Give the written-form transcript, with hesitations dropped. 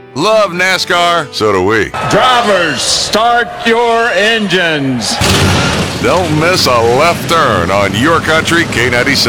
Love NASCAR, so do we. Drivers, start your engines. Don't miss a left turn on your country K97.